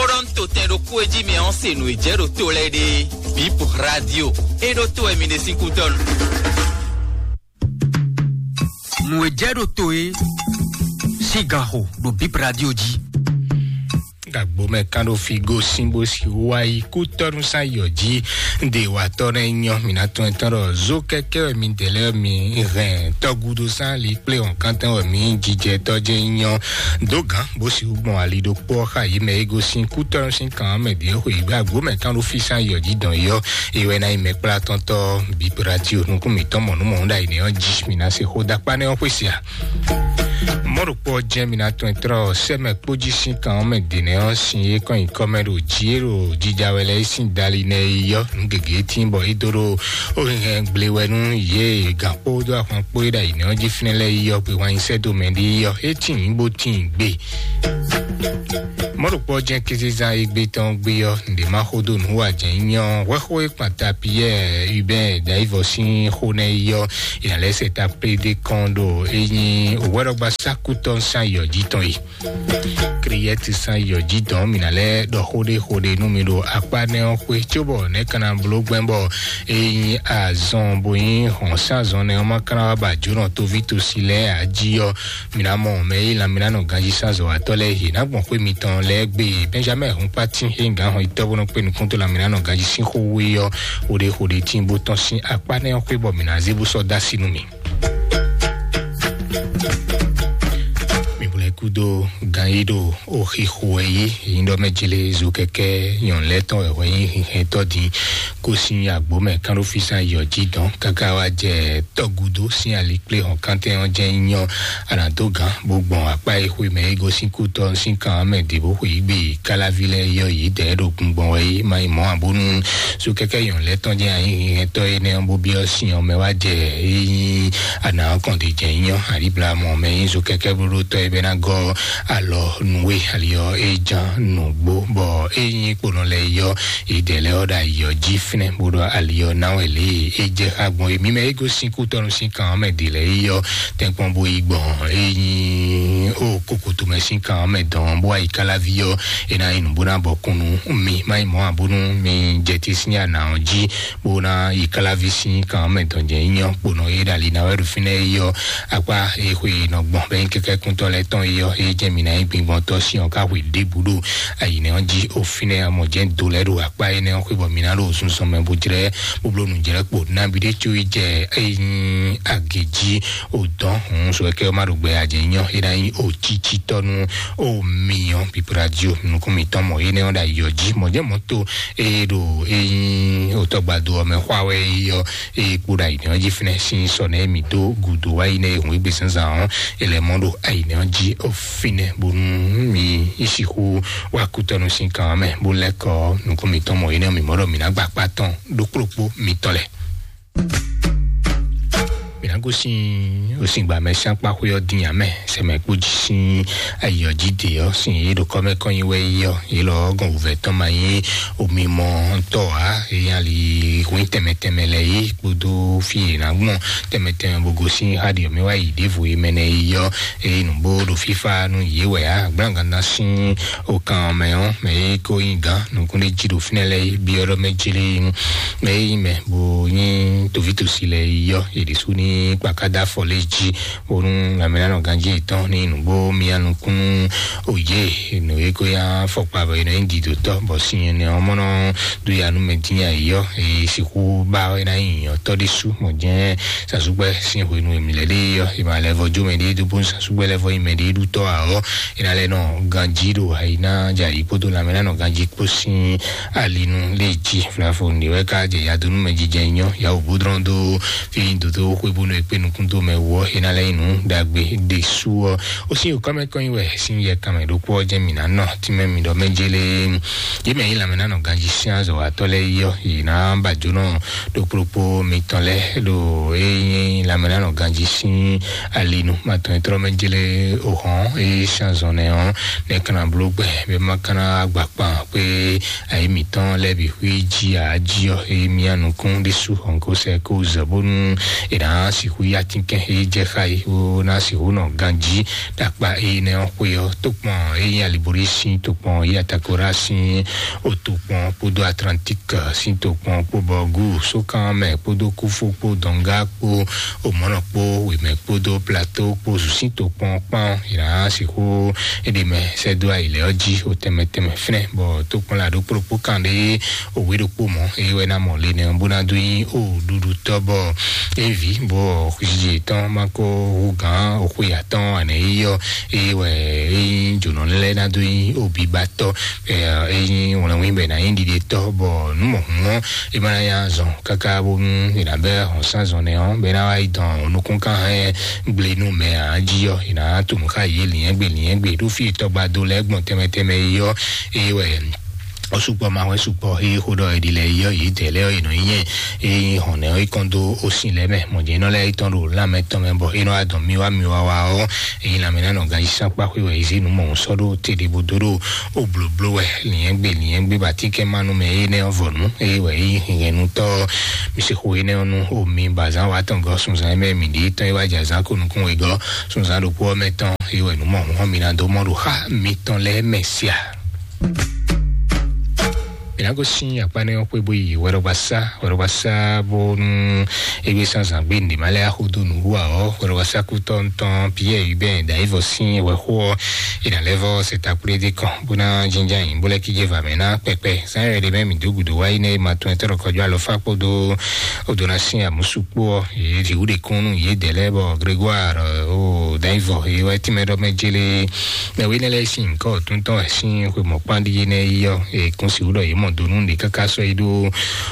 Toronto tem do coedi me onse no ejero to lede Bip Radio e do to emine 5 ton no ejero to e sigaho do Bip Radio ji Gagbo mekano figo simbo si wai kutorun sayoji de watore nyo minato entoro zo keke mi dele mi ren togudo san li play on kantan mi jije toje nyo dogan bo si ugbon ali do po ka yi me ego sin kutorun sin kan me de ho igagbo mekano fi sayoji don yo iwe na ime pla tonto Bip Radio nku mi tomo no mo nda ine oji mina se hoda pa ne oposia Moro po Gemina 23 seme position kan me dine on sin kan ikomero jiro jijawele sin daline yo ngege timbo idoro o ngblewe ye gapo do afan poida ine on ji finele yo pe wan se do mendi yo etin bo tin gbe Moro po jen kiziza igbe ton gbe yo nde ma hodo nu wa jen yan weho pata pie ube daivo sin hone yo ina lese ta pre de kondo eyin owero gba sakuton san yo jiton yi create san yo jiton minale do hode numero apane on pe chobo ne kana blogbenbo eyin azon boyin hon san zon ne ma kana ba juron to vito sile ajiyo minamo me ila minano ganji san zo atole hi na gbon pe mi ton legbe Benjamin on pati enga hon itobo no pe nukun to la minano ganji sin howe yo hode timbo ton sin apane on pe bo minaze bu so da sinu mi kudo gaido o hihuei indo mejele zukeke yon leton ewe heto di kosin agbo me kan ofisa yoji don kakawa je togudo sin alikle hon kante on je yan anadogan gbogbon apa ihu me ego sin kuto sin kan me debo hu igbe kalavile yo yi de dogungbon we mai mo abunu zukeke yon leton je ayin heto ene on bo bi o sin o me wa je ana kon de je yan aribla mo me zukeke buru to ebe na go alo nuwe alio ejan nugbo bo eyin polonle yo idele oda yo jifne buru alio nawele eje agbon emi me ego sin kutorun sin kan me dile yo tenpon bo igbon eyin o kokoto me sin kan me don bo ikala vio ena inu buna bokunu mi mai mo abunu mi jeti sinya na oji bona ikala visin kan me don je yan pono edali na weru fine yo apa ehwe no gbon ben keke kuntole ton yo Gemina ibingbon to si on ka we debudo ayine onji ofine amojen dolero apa ene on kwibo minaro sunsun me bujire boblonu jere po na bide chu je ageji odon so ke o marugbe ajeyan ina yin ochichi tonu o miyan Bip Radio nku mi tomo ene onda yoji moje moto ero otogbado me hwawe yo pura ine onji fine sin so na mi do gudo wa ine ehun igbesan san elemondo ayine onji fine bun mi isiku wa kutonu sin kan me bo leko nku mi tomo ine mi moro mi na gba patan dokropo mi tole Minagosin osingba me sanpa ko diyan me se me poji sin ayoji de yo sin edo kome kan iwe yo ilo gon uveton mayin omi mo to a eyan li win temetemele yi podo fi na gbon temetem bogo sin hadi mi wa idevo imene yo inu bodo fifa nu yewe a gbanga na sin o kan me on me ko inga nu kun le jiro finele bi oro mejile me bo yin to vitu sile yo edisu ni pakada foleji orun lamelano ganji itan ni nubo mi anukun oye no eko ya fopa ba ina indido to bo sin ni omono do ya nu median yo siku ba ina yin to disu mo je sasugbe sin ho inu emilele yo imale vojo me de bon sasugbe levo imede du to aro ina le no ganji do aina jari podo lamelano ganji posin alinu leji flafo ni we ka je ya dunu meji je yan ya obudrondo fi ndo bono epenu kunto me wo inale inu dagbe de suo o si o kame kan iwe sin ye kame do po Gemina no ti me mi do mejele yeme ila mena no ganji sianzo atole yo ina bajo no do propo mi tole do la mena no ganji sin alinu mato entro mejele o hon sianzo ne on ne kana blogbe be makana agbapa pe ai mi ton lebi wi ji aji o mi anukun de su onko se ko zabonu ina na siku ya tinken e je khai o na siku no ganji takpa e ne on kuyo tokpon e ya libori sin tokpon ya takora sin o tokpon podo atlantique sin tokpon po bogu so kan me podo kufu po donga po o mono po we me podo plateau po sin tokpon pan ira siku e de me se do ile oji o teme fne bo tokpon la do propo kande o we do po mo e we na mo le ne mbuna dui o dudu tobo evi bo kuji ton mako ugan o kuya ton ane iyo e we jono le na dui obi bato e wona wimbe na indi de tobo numo e bana ya zon kaka bo ina be on san zone on be na wa idon no kun kan e gle nu me ajiyo ina tu mu ka ye liyen gbe do fi to gba do legbon teme iyo e we osupo ma we supo e hodo edile yo yi tele o ino yin e hone o ikondo osin leme mo je no le iton ro la meto me bo ino adon mi wa o e la mena no ga isan pa we izi nu mo so do tede bodoro o blo we liyen gbe ba ti ke manu me e ne ovonu e we yin nu to mi se ko ene onu o mi bazan wa ton go sun zan me mi di ton e wa jazan ko nu kun we go sun zan do po meton e we nu mo mi na do mo ro ha mi ton le mesia inago sin apane opo boyi wero basa bon ebe sansan gbe ndi male ahudu nu wa o wero basa ku ton pie ube da ivo sin we ho ina level c'est après des con bona jinja in bole ki jeva mena pepe san re de mi dogudo wa ine ma to entero ko jalo fa podo o donation a musupo e di ude konu ye delebo Grégoire o daivo e wa ti me do mejele me wine le sin ko tun ton sin ko mo pandi ne yo e consiglio ye donu de kaka so ido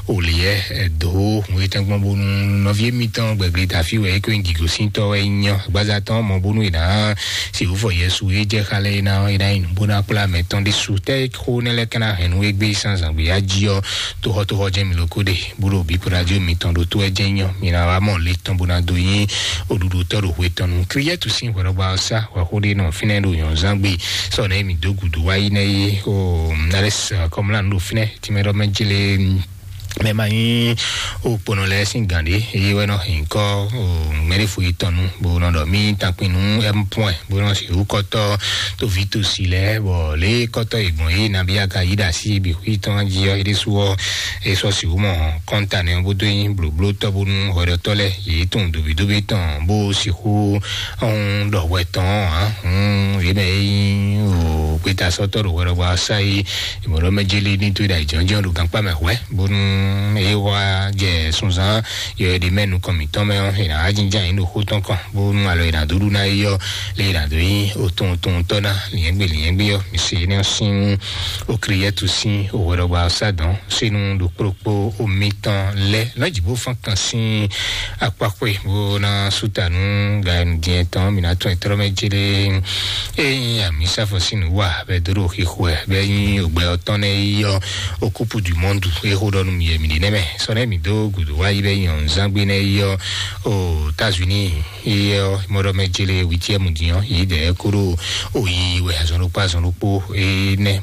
olie do we tan mo bonu 9e mi-temps gbegbe ta fi we ko indigo sinto we yan gbaza tan mo bonu ina si u fo yesu e je kale ina ina bona pla meton de soute ko ne le kana hen we gbe sans angbe ajio to ho je mi lokode buro bi radio mi-temps do to e je yan mi na wa mo le tan bona do yin odudu to ro we tan kriye to sin wo ba sa wa ko de no finendo yan zangbe so na mi dogudu wa ina e o nales comme la no fine ti me ro mejile me mani o pono le singande e bueno inko o mere fu itonu bo no do mi tapinu point bo no si u koto to vitu sile bo le koto igbon e na bia ka ida si bi iton ji o ide suo e so si umo konta ne bo do yin blu to bo nu ho to le yi tun do bi ton bo si hu on do weton e be o peta soto ro ro wa sai mo ro mejile ni to da jonjon ru kan pa me we bo e wa je sunza yo di menu komito me on ina ajinja inu huton kan bo nu alo ina duru na yo le ina do yi o ton to na liengbe yo mi se ne sin o kriye tu sin o woro ba sadan sinu do propo o mitan le lajibo fan kan sin apapwe bo na sutanu ga ndien tan mi na to etro mejele e ya mi sa fo sinu wa be duro ki khwe be yin ogbe oton ne yo o coupe du monde e hodonu mi ni neme so ne mi do gudu wa ibe yon zangbe ne yo o États-Unis e yo moro mejele 8e mundial e de kuro o yi we azonu po e ne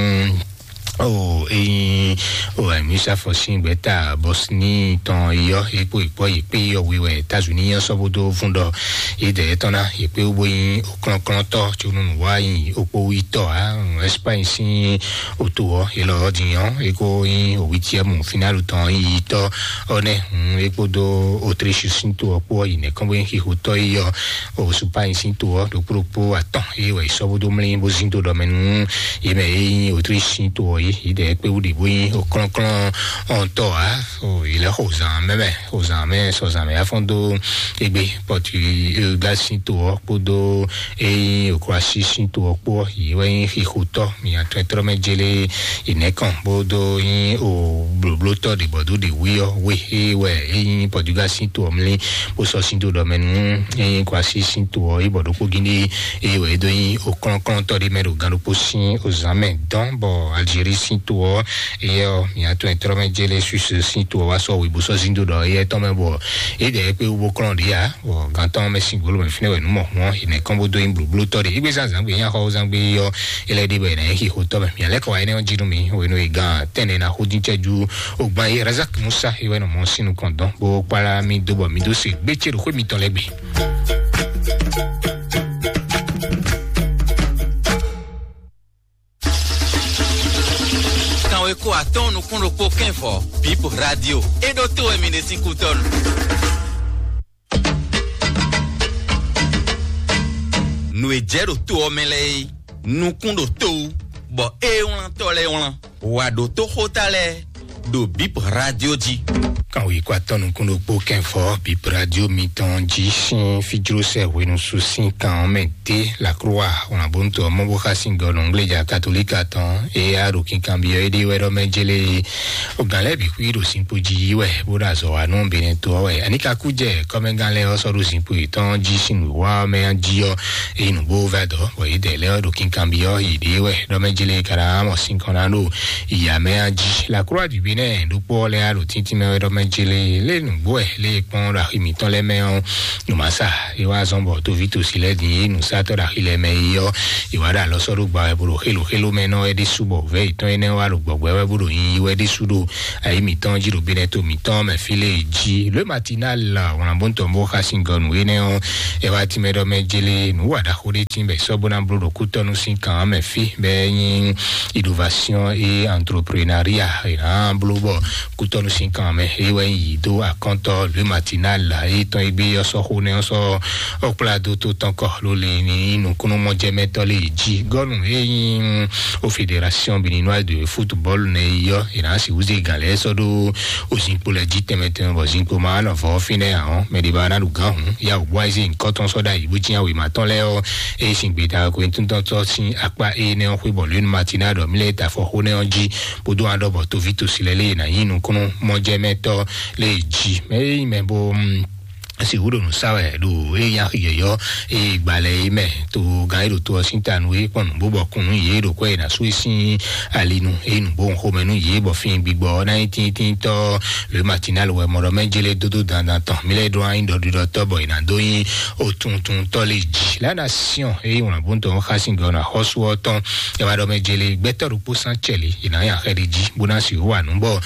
o mi sa fosin beta Bosnie ton yo e po ipe yo we États-Unis yo sobodo fundo e de tona e pe obo yin okron to chunu wa yin opo ito Espagne sin oto e lo diyan e ko yin o 8e final ton ito one e po do Autriche sin to opo yin e kan yin ki hoto yo o Spain sin to do propo atan e we sobodo mlin bo sin to do menu e me Autriche sin to ide pe udi bui o klon on to o ile hozame so zame afondo egbe poti gasi to podo e o kwasi sin to po iwe hihuto mi atretro mejele inekan bodo yin o blobloto de bodo de wiyo we e poti gasi to mli bo so sin to do menu e kwasi sin to e bodo ko gindi e we do yin o klon to de mero ganu posin o zame don bo Algerie sinto e mi to intromegele su sinto wa so we buso zindo do e to me bo e de pe ubo klon dia o gantan me singolo me fine we no mo ine kombo do in blue to de igbe san gbe yan ho san gbe yo ele de be na hi ho to me mi le ko wa ine on jiru mi we no e gan tene na ho din cheju ogban e Razak Musa e we no mo sinu kondon bo para mi do bo mi do se gbe chero ko mi ton legbe Eko aton no kundo po kenfo Pipo Radio e do to e mine 5 ton no e jero to o mele no kundo to bo e on tole on wa do to hotale do Pipo Radio ji quand oui quoi ton kundo po kenfo Pipo Radio miton ji sin fijro se we no souci quand mette la croix on a bon to mo bo single anglais ja catholique aton e a ro kin cambio e di we ro mejele o gale bi kwiro simpo ji we bo da so anu be to we anika kuje come gale o so ro simpo ton ji sin wa me ji yo e no bo vedo we de le ro kin cambio i di we ro mejele kara mo sin konano ya me ji la croix du Bénin do po le a ro tinti me ro mejele le no bo le pon ra mi ton le me on no masa e wa zombo to vito si le di no sa to ra ile me yo e wa da lo so ro gba e buru helo me no e di subo ve ton ene wa ro gbogbo e buru yin we di sudo ai mi ton jiro Bénin to mi ton me file ji le matinal la on a bon to mo ka singon we ne on e wa ti me do mejele no wa da ko de tin be so bona buru ku to no sin kan me fi be yin innovation et entrepreneuriat e na blobo ku to no sin kan me e we yi do a konto le matinal la e ton e be yo so ho ne so o plado tout encore lo le ni no kono mo je metole ji gonu e o fédération béninoise de football ne yo e na si uzi gale so do o sin pour le ji temeten bo sin ko ma no fo fine a me di bana lu gan ya o boy sin koton so da ibu ji awe ma ton le o e sin gbe ta ko tun ton to sin apa e ne on ko le matinal do mi le ta fo ho ne on ji bodo ando bo to vito silele na yin no kono mo je meto le ji me bo seguro no sabe do e ya yo e gbale me to gairo to sintanu e pon bobo kunu ye do ko na suisi alinu e nu bon ho menu ye bo fin gbigbo 19 to le matinal we mo mejele dodo dan ton mile do ain do to boy na do yin o tun to le ji la nation e on bon to khasingo na hosu ton e wa do mejele gbetoru po sanchele ina ya kheriji bonasi wa nu bo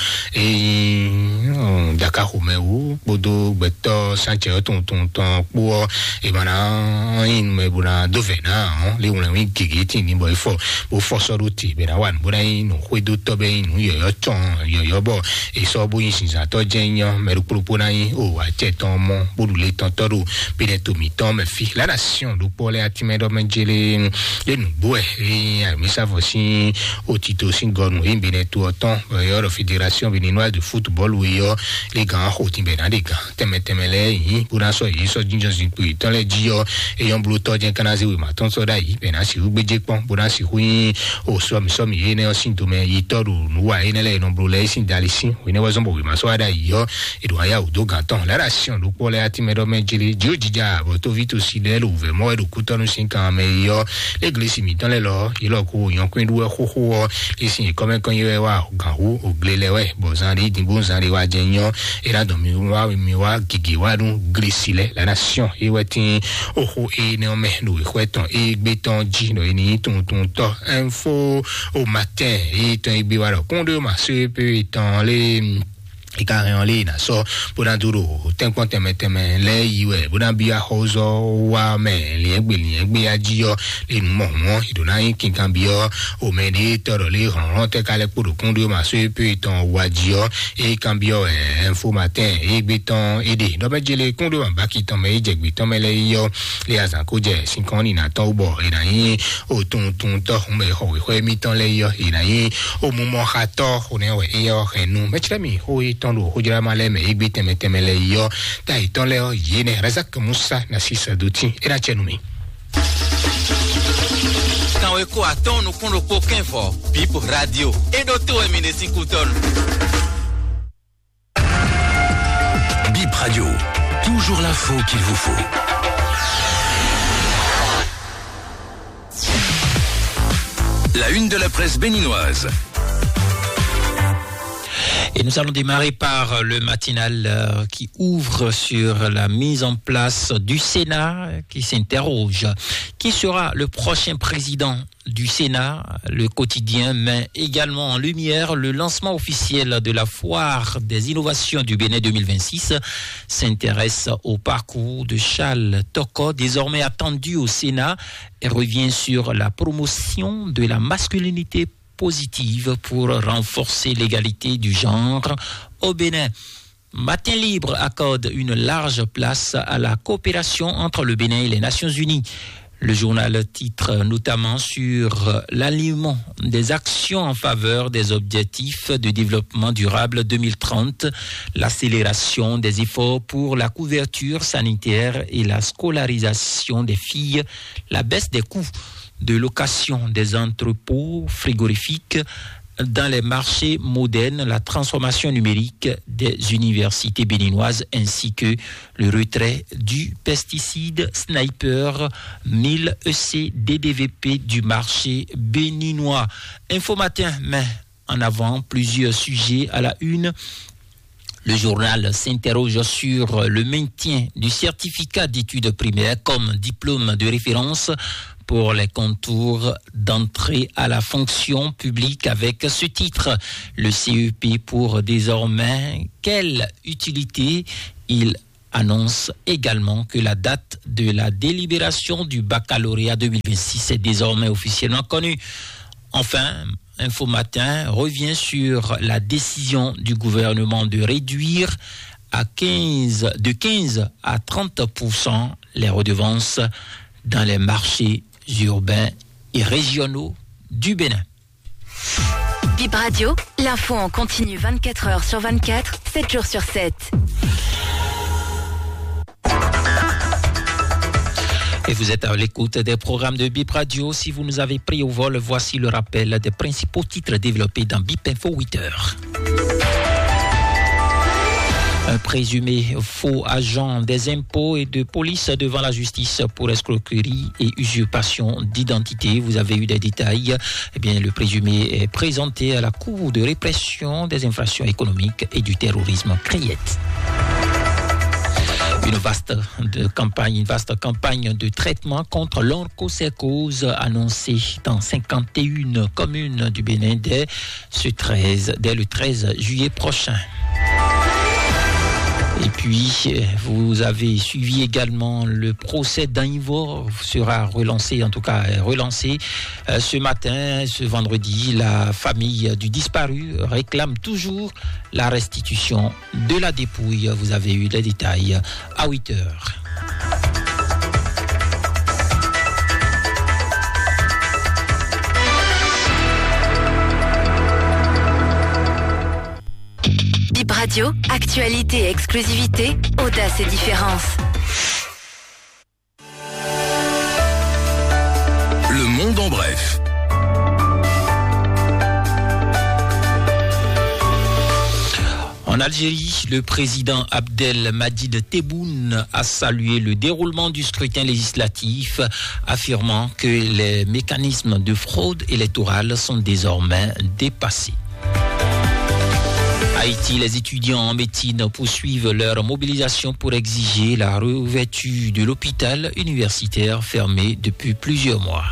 e daka ho me wo bodo gbeto ton po e bana in me buna dovena le un win gigiti ni boy fo so ruti be na wan buna in no hwedo to be in yo ton yo bo e so bo yin sin to jenyan me ru propo na yin o wa che ton mo bodu le ton toro be de to mi ton me fi la nation do po le atimedo menjele le nu bo e mi sa vosi o tito singonu in be ne to ton yo fédération béninoise de football we yo les grands hoti be na de ga temetemele yin buna so yi so jinjo sin pu ton le ji yo e yon blu to jen kana si we ma ton so da yi be na si ugbeje pon buna si hu o so mi ye ne o sin to me yi toru nu wa ene le no blu le sin dali sin we ne wa zombo we ma so da yi yo e do aya o do ganton la ration do po le ati me do me jili ji o jija bo to vito si le lo ve mo e do ku tonu sin kan me yo l'église mi ton le lo yi lo ko yon kwin du ho ho le sin ko me kan ye wa gan hu o gle le we bo san ri din bo san ri wa jen yo e la do mi wa gigi wa dun glissile la nation e wetin oho e ne o me no e kweton e gbeton ji no e ni ton to info au matin e ton e bi wa ro kon de ma se pe ton le e ka en ligne so bodan duro tenkon temeteme le yiwe bodan bia hozo wa me le egbe ajiyo le nu mo idona yin kin kan bio o me ni toro le ran te kale puru kundu ma so pe ton wajiyo e kan bio info matin e gbeton ede do bejele kundu ba ki ton me je gbeton me le yo le azan ko je sin kan ni na to bo e na yin o tun to me ho we mi ton le yo e na yin o mu mo khato o ne we e yo renu me chemi ho tondo hujira maleme igbi temetemele yo ta itonle o yene Razak Musa na sisa duti era chenumi quand we ko aton no kono po kenfo Pipo Radio e do to e mine 5 ton Bip Radio, toujours l'info qu'il vous faut. La une de la presse béninoise. Et nous allons démarrer par le matinal qui ouvre sur la mise en place du Sénat, qui s'interroge. Qui sera le prochain président du Sénat? Le quotidien met également en lumière le lancement officiel de la foire des innovations du Bénin 2026, s'intéresse au parcours de Charles Toko, désormais attendu au Sénat, et revient sur la promotion de la masculinité positive pour renforcer l'égalité du genre au Bénin. Matin Libre accorde une large place à la coopération entre le Bénin et les Nations Unies. Le journal titre notamment sur l'alignement des actions en faveur des objectifs de développement durable 2030, l'accélération des efforts pour la couverture sanitaire et la scolarisation des filles, la baisse des coûts de location des entrepôts frigorifiques dans les marchés modernes, la transformation numérique des universités béninoises ainsi que le retrait du pesticide Sniper 1000 EC DDVP du marché béninois. Info Matin met en avant plusieurs sujets à la une. Le journal s'interroge sur le maintien du certificat d'études primaires comme diplôme de référence pour les contours d'entrée à la fonction publique avec ce titre. Le CEP pour désormais, quelle utilité? Il annonce également que la date de la délibération du baccalauréat 2026 est désormais officiellement connue. Enfin, Info Matin revient sur la décision du gouvernement de réduire de 15 à 30% les redevances dans les marchés urbains et régionaux du Bénin. Bip Radio, l'info en continu 24 heures sur 24, 7 jours sur 7. Et vous êtes à l'écoute des programmes de Bip Radio. Si vous nous avez pris au vol, voici le rappel des principaux titres développés dans Bip Info 8h. Un présumé faux agent des impôts et de police devant la justice pour escroquerie et usurpation d'identité. Vous avez eu des détails. Eh bien, le présumé est présenté à la Cour de répression des infractions économiques et du terrorisme CRIET. Une vaste campagne de traitement contre l'onchocercose annoncée dans 51 communes du Bénin dès le 13 juillet prochain. Et puis, vous avez suivi également le procès d'Anivor sera relancé ce matin, ce vendredi. La famille du disparu réclame toujours la restitution de la dépouille. Vous avez eu les détails à 8h. Bip Radio, actualité et exclusivité, audace et différence. Le monde en bref. En Algérie, le président Abdelmadjid Tebboune a salué le déroulement du scrutin législatif, affirmant que les mécanismes de fraude électorale sont désormais dépassés. Haïti, les étudiants en médecine poursuivent leur mobilisation pour exiger la réouverture de l'hôpital universitaire fermé depuis plusieurs mois.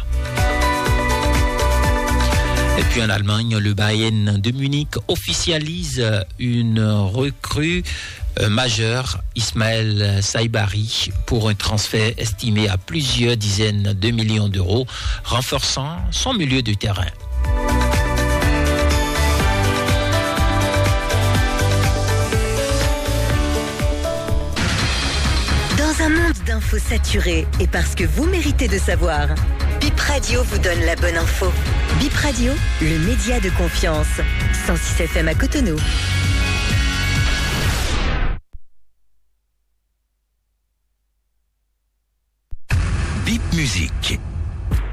Et puis en Allemagne, le Bayern de Munich officialise une recrue majeure, Ismaël Saibari, pour un transfert estimé à plusieurs dizaines de millions d'euros, renforçant son milieu de terrain. Dans un monde d'infos saturées et parce que vous méritez de savoir, Bip Radio vous donne la bonne info. Bip Radio, le média de confiance. 106 FM à Cotonou. Bip Musique.